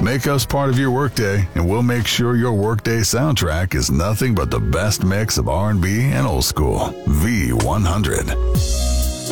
Make us part of your workday, and we'll make sure your workday soundtrack is nothing but the best mix of R&B and old school. V100.